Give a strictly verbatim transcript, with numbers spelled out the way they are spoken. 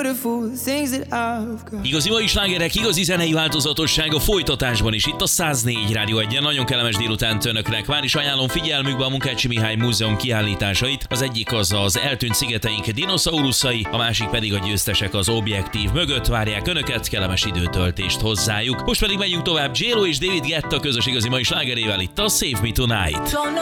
beautiful things that I've got. Igazi mai slágerek, igazi zenei változatosság a folytatásban is, itt a száz négy Rádió egyen. Nagyon kellemes délután önöknek. Már is ajánlom figyelmükbe a Munkácsi Mihály Múzeum kiállításait. Az egyik az az eltűnt szigeteink dinoszauruszai, a másik pedig a győztesek az Objektív mögött. Várják önöket, kellemes időtöltést hozzájuk. Most pedig megyünk tovább J Lo és David Guetta közös igazi mai slágerével itt a Save Me Tonight.